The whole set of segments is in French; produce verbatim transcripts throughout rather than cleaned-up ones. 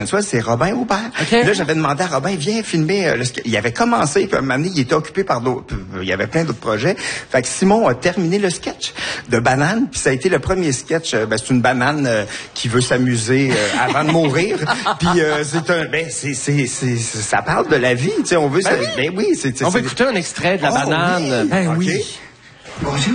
c'est Robin Aubert. Okay. Là, j'avais demandé à Robin, viens filmer euh, le sketch. Il avait commencé, puis à un moment donné, il était occupé par d'autres... Il y avait plein d'autres projets. Fait que Simon a terminé le sketch de banane, puis ça a été le premier sketch. Euh, ben, c'est une banane euh, qui veut s'amuser euh, avant de mourir. Puis euh, c'est un... Ben, c'est, c'est, c'est, ça parle de la vie, tu sais, on veut... Ben, ça, oui. ben oui, c'est... c'est on veut écouter un extrait de la oh, banane. Oui. Ben okay. oui. Bonjour.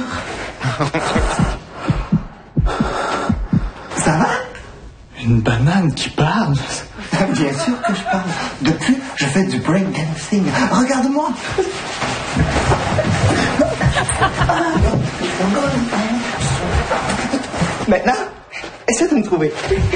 Ça va? Une banane qui parle? Bien sûr que je parle. Depuis, je fais du breakdancing. Regarde-moi. Maintenant, essaie de me trouver.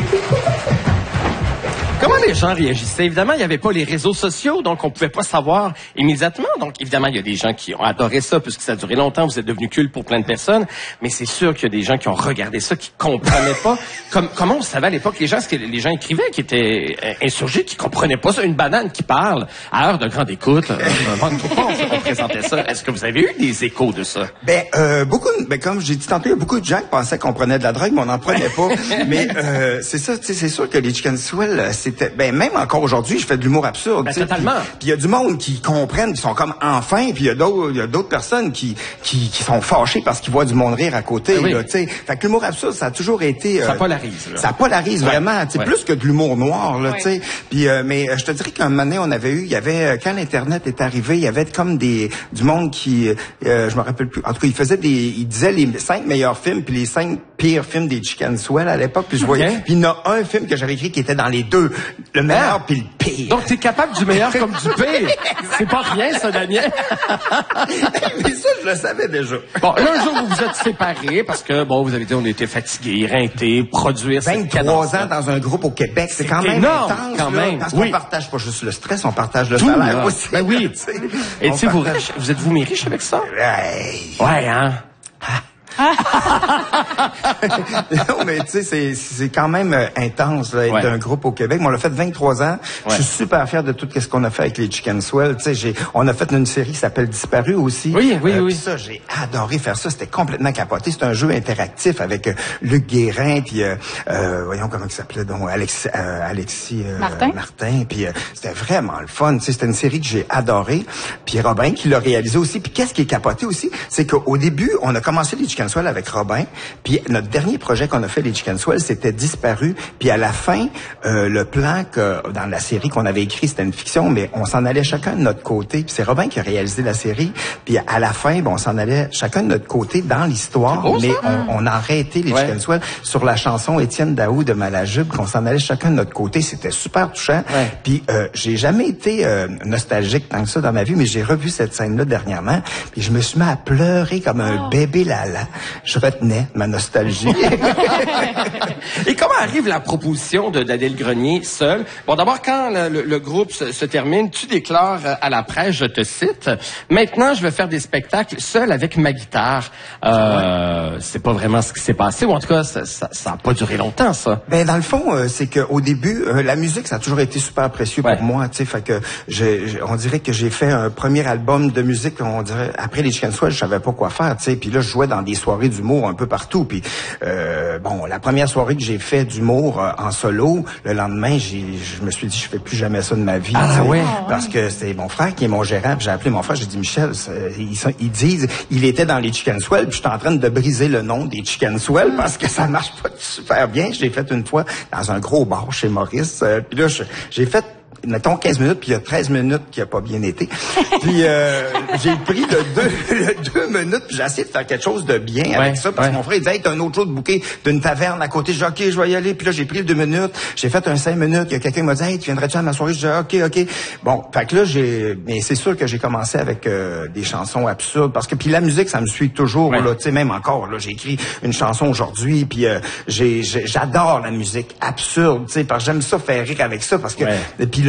Comment les gens réagissaient? Évidemment, il n'y avait pas les réseaux sociaux, donc on pouvait pas savoir immédiatement. Donc, évidemment, il y a des gens qui ont adoré ça, puisque ça a duré longtemps, vous êtes devenu culte pour plein de personnes, mais c'est sûr qu'il y a des gens qui ont regardé ça, qui comprenaient pas. Comme, comment on savait à l'époque, les gens, ce que les gens écrivaient, qui étaient insurgés, qui comprenaient pas ça, une banane qui parle, à heure de grande écoute, euh, on, on présentait ça. Est-ce que vous avez eu des échos de ça? Ben, euh, beaucoup, ben, comme j'ai dit tantôt, il y a beaucoup de gens qui pensaient qu'on prenait de la drogue, mais on n'en prenait pas. Mais, euh, c'est ça, tu sais, c'est sûr que les Chicken Swell, c'est ben même encore aujourd'hui, je fais de l'humour absurde. Ben, totalement. Puis il y a du monde qui comprennent, qui sont comme enfin, puis il y a d'autres, il y a d'autres personnes qui, qui qui sont fâchées parce qu'ils voient du monde rire à côté. Ben oui. Là, tu sais. Fait que l'humour absurde, ça a toujours été. Euh, ça polarise. Là. Ça polarise ouais. vraiment. Tu sais, ouais. plus que de l'humour noir là. Ouais. Tu sais. Puis euh, mais je te dirais qu'un moment donné, on avait eu, il y avait quand l'internet est arrivé, il y avait comme des du monde qui, euh, je me rappelle plus. En tout cas, ils faisaient des, ils disaient les cinq meilleurs films puis les cinq pires films des Chicken Swell à l'époque. Puis je voyais. Okay. Puis il y en a un film que j'avais écrit qui était dans les deux. Le meilleur ah. puis le pire. Donc, t'es capable du meilleur comme du pire. C'est pas rien, ça, Daniel. Mais ça, je le savais déjà. Bon, là, un jour, vous vous êtes séparés parce que, bon, vous avez dit, on était fatigués, éreintés, produire vingt-trois ans dans un groupe au Québec, c'est quand même énorme, intense, quand là, même. Parce oui. qu'on partage pas juste le stress, on partage le Tout, salaire là. aussi. Ben oui. Et tu sais, vous, vous êtes-vous mis riche avec ça? Hey. Ouais, hein? Non, mais tu sais, c'est, c'est quand même euh, intense là, être ouais. d'un groupe au Québec. Moi, on l'a fait vingt-trois ans. Ouais. Je suis super fier de tout ce qu'on a fait avec les Chicken Swell. Tu sais, j'ai, on a fait une série qui s'appelle Disparu aussi. Oui, oui, euh, oui. Ça, j'ai adoré faire ça. C'était complètement capoté. C'est un jeu interactif avec euh, Luc Guérin, puis euh, euh, voyons comment il s'appelait donc Alexis, euh, Alexis euh, Martin. Martin. Puis euh, c'était vraiment le fun. Tu sais, c'était une série que j'ai adorée. Puis Robin qui l'a réalisé aussi. Puis qu'est-ce qui est capoté aussi, c'est qu'au début, on a commencé les Chicken Swell avec Robin. Puis notre dernier projet qu'on a fait, les Chicken Swell, c'était Disparu. Puis à la fin, euh, le plan que dans la série qu'on avait écrit, c'était une fiction, mais on s'en allait chacun de notre côté. Puis c'est Robin qui a réalisé la série. Puis à la fin, ben, on s'en allait chacun de notre côté dans l'histoire, beau, mais on, on a arrêté les ouais. Chicken Swell sur la chanson Étienne Daou de Malajube, qu'on s'en allait chacun de notre côté. C'était super touchant. Ouais. Puis euh, j'ai jamais été euh, nostalgique tant que ça dans ma vie, mais j'ai revu cette scène-là dernièrement. Puis je me suis mis à pleurer comme un oh. bébé lala. Je retenais ma nostalgie. Et comment arrive la proposition de d'Adèle Grenier seule? Bon, d'abord, quand le, le, le groupe se, se termine, tu déclares à la presse, je te cite, « Maintenant, je vais faire des spectacles seul avec ma guitare. Euh, » C'est pas vraiment ce qui s'est passé, ou en tout cas, ça ça, ça a pas duré longtemps, ça. Ben dans le fond, euh, c'est qu'au début, euh, la musique, ça a toujours été super précieux ouais. pour moi, tu sais, fait que j'ai, j'ai, on dirait que j'ai fait un premier album de musique, on dirait, après les Chicken Swell, je savais pas quoi faire, tu sais, puis là, je jouais dans des soirées d'humour un peu partout, puis euh, bon, la première soirée que j'ai fait d'humour euh, en solo, le lendemain, j'ai, je me suis dit, je fais plus jamais ça de ma vie, ah, ouais. parce que c'est mon frère qui est mon gérant, puis j'ai appelé mon frère, j'ai dit, Michel, ils, sont, ils disent, il était dans les Chicken Swell, puis je suis en train de briser le nom des Chicken Swell, parce que ça marche pas super bien. Je l'ai fait une fois dans un gros bar chez Maurice, euh, puis là, je, j'ai fait mettons quinze minutes, puis il y a treize minutes qui a pas bien été. Puis euh, j'ai pris le deux, le deux minutes, puis j'ai essayé de faire quelque chose de bien ouais, avec ça, parce ouais. que mon frère il disait, hey, t'as un autre show de bouquet d'une taverne à côté. J'ai dit, ok, je vais y aller. Puis là, j'ai pris le deux minutes, j'ai fait un cinq minutes. Il y a quelqu'un qui m'a dit, hey, tu viendrais-tu à ma soirée? J'ai dit, ok, ok. Bon, fait que là, j'ai, mais c'est sûr que j'ai commencé avec euh, des chansons absurdes, parce que puis la musique, ça me suit toujours, ouais. là, tu sais, même encore, là, j'ai écrit une chanson aujourd'hui, puis euh, j'ai, j'ai, j'adore la musique absurde, tu sais, parce que j'aime ça faire rire avec ça, parce que, ouais. puis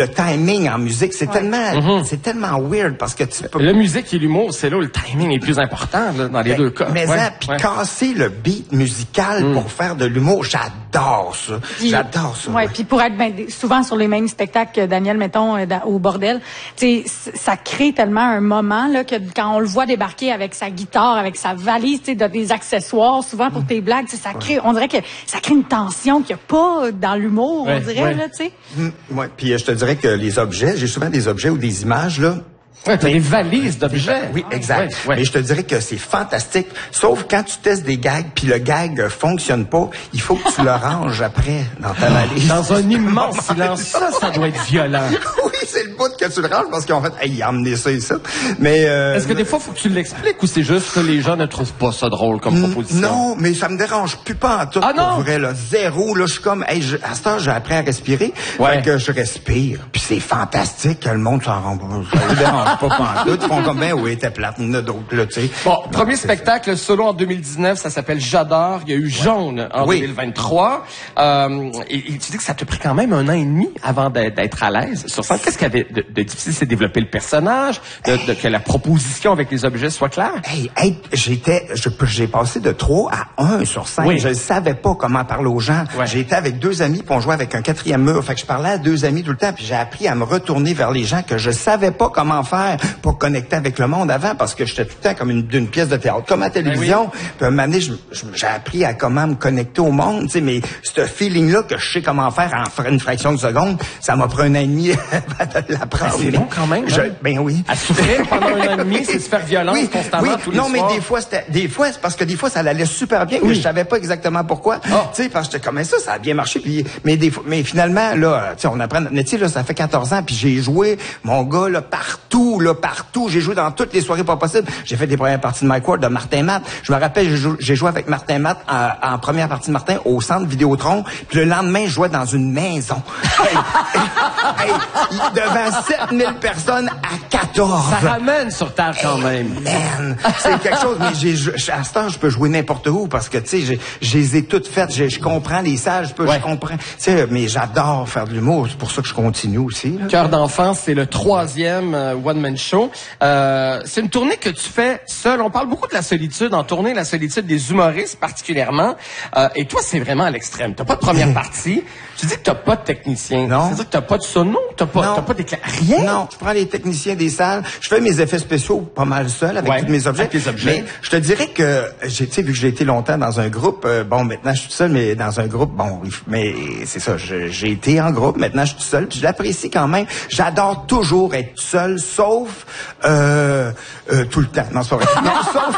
le timing en musique, c'est Ouais. tellement, Mm-hmm. c'est tellement weird parce que tu peux. La musique et l'humour, c'est là où le timing est plus important là, dans les Ben, deux cas. Mais Ouais, ça, puis ouais. casser le beat musical Mm. pour faire de l'humour, j'adore ça. Puis- J'adore ça. Ouais, ouais. puis pour être ben, des- souvent sur les mêmes spectacles que Daniel, mettons, euh, dans- au bordel, tu sais, c- ça crée tellement un moment là que quand on le voit débarquer avec sa guitare, avec sa valise, tu sais, de des accessoires, souvent pour tes blagues, tu sais, ça crée, on dirait que ça crée une tension qu'il n'y a pas dans l'humour, Ouais, on dirait ouais. là, tu sais. Mm, ouais. Puis euh, je te dirais que les objets, j'ai souvent des objets ou des images là. Ouais, t'as des valises d'objets. Oui, exact. Ouais, ouais. Mais je te dirais que c'est fantastique. Sauf quand tu testes des gags puis le gag euh, fonctionne pas, il faut que tu le ranges après dans ta valise. Dans un immense silence. Ça, ça doit être violent. Oui, c'est le bout que tu le ranges parce qu'en fait, hey, il a emmené ça et ça. Mais euh, Est-ce que des fois, faut que tu l'expliques ou c'est juste que les gens ne trouvent pas ça drôle comme proposition? non, mais ça me dérange plus pas en tout. Ah non? Pour vrai, là, zéro. Là, je suis comme, hey, je, à ce temps, j'ai appris à respirer. Ouais. Fait que je respire. Puis c'est fantastique que le monde s'en rend pas. Ça me dérange pas pas en tout. Ils font comme, ben oui, t'es plate. Il y en a d'autres, là, tu sais. Bon, Non, premier c'est spectacle solo en deux mille dix-neuf, ça s'appelle J'adore. Il y a eu Jaune en Oui. deux mille vingt-trois. Euh, et, et tu dis que ça te pris quand même un an et demi avant d'être, d'être à l'aise sur scène. Qu'est-ce qu'il y avait de, de difficile? C'est de développer le personnage, de, de- que la proposition avec les objets soit claire? Hey, hey, j'étais, je- j'ai passé de trois à un sur cinq. Oui. Je ne savais pas comment parler aux gens. Ouais. J'ai été avec deux amis, puis on jouait avec un quatrième mur. Fait que je parlais à deux amis tout le temps, puis j'ai appris à me retourner vers les gens que je savais pas comment faire pour connecter avec le monde avant, parce que j'étais tout le temps comme une, d'une pièce de théâtre, comme à la télévision. Ben Puis à un moment donné, je- je- j'ai appris à comment me connecter au monde, tu sais, mais ce feeling-là que je sais comment faire en fra- une fraction de seconde, ça m'a pris un an et demi avant de l'apprendre. Ben, c'est long quand même, Je- hein? ben oui. À souffrir pendant un an et demi, c'est se faire violence Oui, constamment oui. tous les non, soirs. mais des fois, c'était, des fois, c'est parce que des fois, ça allait super bien, mais je savais pas exactement pourquoi. Ah. Tu sais, parce que j'étais comme ça, ça a bien marché, puis, mais des fois, mais finalement, là, tu sais, on apprend notre métier, là, ça fait quatorze ans, puis j'ai joué, mon gars, là, partout, là, partout. J'ai joué dans toutes les soirées pas possibles. J'ai fait des premières parties de Mike Ward, de Martin Matt. Je me rappelle, j'ai joué, j'ai joué avec Martin Matt en, en première partie de Martin au centre Vidéotron, puis le lendemain, je jouais dans une maison. Hey, hey, hey, devant sept mille personnes à quatorze. Ça ramène sur terre quand même. Man, c'est quelque chose, mais j'ai, je- à ce temps, je peux jouer n'importe où parce que, tu sais, j'ai, je les ai toutes faites, je, je comprends les salles, je peux, Ouais. je comprends, tu sais, mais j'adore faire de l'humour, c'est pour ça que je continue aussi, là. Cœur d'enfant, c'est le troisième euh, one-man show. Euh, c'est une tournée que tu fais seul. On parle beaucoup de la solitude en tournée, la solitude des humoristes particulièrement. Euh, et toi, c'est vraiment à l'extrême. T'as pas de première partie. Tu dis que t'as pas de technicien. Non. C'est-à-dire que t'as pas de sono, t'as pas, Non. t'as pas d'éclair. Rien. Non, je prends les techniciens des salles, je fais mes effets spéciaux pas mal seul avec Ouais, tous mes objets. avec les objets. Mais je te dirais que j'ai, tu sais, vu que j'ai été longtemps dans un groupe, euh, bon, maintenant je suis tout seul, mais dans un groupe, bon, il f- mais c'est ça, je- j'ai été en groupe, maintenant je suis tout seul, puis je l'apprécie quand même. J'adore toujours être tout seul, sauf euh, euh, tout le temps. Non, c'est pas vrai. Non,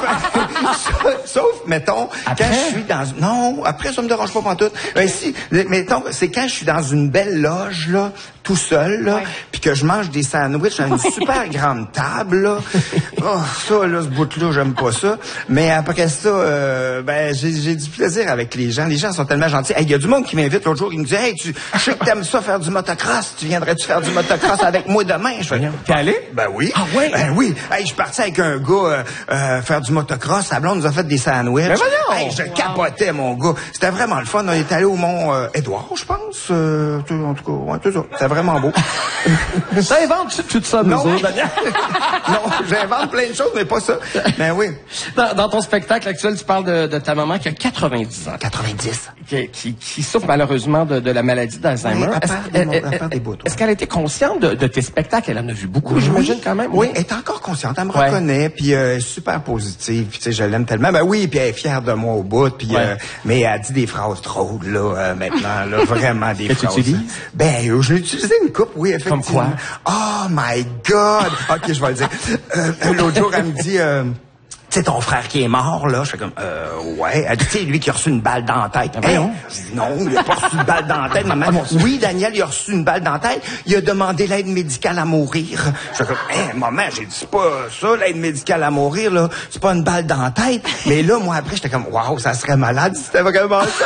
sauf, sauf, mettons, Après? quand je suis dans, non, après ça me dérange pas pantoute. Ben si, mettons, c'est quand je suis dans une belle loge là, tout seul là, Ouais. puis que je mange des sandwichs à une super grande table là. Oh, ça là, ce bout-là, j'aime pas ça. Mais après ça, euh, ben j'ai, j'ai du plaisir avec les gens. Les gens sont tellement gentils. Il y a du monde qui m'invite l'autre jour, il me dit, hey, tu, je sais que t'aimes ça faire du motocross. Tu viendrais-tu faire du motocross avec moi demain? Je fais, T'es allé? ben oui. Ah ouais? Ben oui. Hey, je suis parti avec un gars euh, euh, faire du motocross. Sa blonde nous a fait des sandwichs. Ben voyons! Hey, je capotais, mon gars. C'était vraiment le fun. On est allé au Mont euh, Édouard, je pense. Euh, tout- en tout cas, ouais, tout ça. C'était vraiment beau. T'inventes tout ça, nous Non. autres, Daniel? non, j'invente plein de choses, mais pas ça. Ben oui. Dans, dans ton spectacle actuel, tu parles de, de ta maman qui a quatre-vingt-dix ans. quatre-vingt-dix. Qui, qui, qui souffre malheureusement de, de la maladie d'Alzheimer. Oui, elle Est-ce- perd des mots, elle- elle perd des bouts, ouais. Est-ce qu'elle a été consciente de, de tes spectacles? Elle en a vu beaucoup, j'imagine, quand même. Oui, elle est encore consciente. Elle me Ouais. reconnaît, puis euh, elle est super positive. Puis tu sais, je l'aime tellement. Ben oui, puis elle est fière de moi au bout. Puis Ouais. euh, mais elle dit des phrases drôles là euh, maintenant, là, vraiment des Que tu phrases. utilises? Ben euh, je l'ai utilisé une coupe, oui, effectivement. Comme quoi? Oh my God. Ok, je vais le dire. Euh, l'autre jour, elle me dit. Euh, tu sais, ton frère qui est mort, là, je fais comme, euh, ouais. Elle dit, tu sais, lui qui a reçu une balle dans la tête. Ben voyons. Je dis, non, il a pas reçu une balle dans la tête, maman. Oui, Daniel, il a reçu une balle dans la tête. Il a demandé l'aide médicale à mourir. Je fais comme, hé, maman, j'ai dit, c'est pas ça, l'aide médicale à mourir, là. C'est pas une balle dans la tête. Mais là, moi, après, j'étais comme, waouh, ça serait malade si c'était vraiment ça.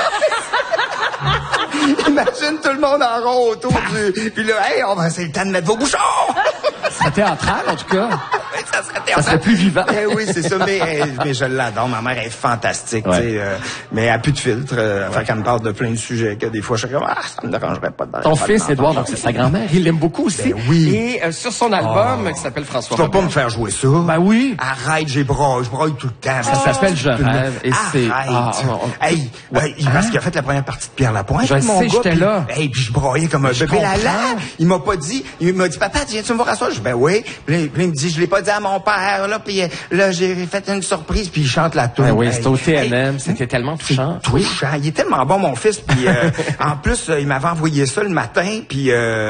Imagine tout le monde en rond autour du... Puis là, hey, on va, c'est le temps de mettre vos bouchons! C'est théâtral, en tout cas. ça serait Ça serait plus vivant. Eh oui, c'est ça, mais, mais je l'adore. Ma mère est fantastique, Ouais. tu sais, euh, mais elle a plus de filtre. Euh, fait qu'elle me parle de plein de sujets que des fois, je suis comme, ah, ça me dérangerait pas de Ton pas fils, de Édouard, donc c'est sa grand-mère, il l'aime beaucoup aussi. Ben oui. Et euh, sur son album, Oh. qui s'appelle François Tu vas pas Robert. me faire jouer ça. Ben oui. Arrête, j'ai braille, je braille tout le temps. Ça s'appelle Je rêve et c'est... Arrête. Ah, ah, ah. Hey, hey, parce qu'il a fait la première partie de Pierre Lapointe. Je mon sais, gars, j'étais puis- là. Hey, puis je broyais comme un Je bébé là là. comprends. Il m'a pas dit, il m'a dit, papa, tu viens-tu me voir à soir? Je dis, ben oui. Puis là, puis il me dit, je l'ai pas dit à mon père, là, puis euh, là, j'ai fait une surprise, puis il chante la tune. Ben oui, Hey, c'était au T N M, hey, c'était tellement touchant. touchant. Il est tellement bon, mon fils. Puis euh, en plus, euh, il m'avait envoyé ça le matin, puis... Euh,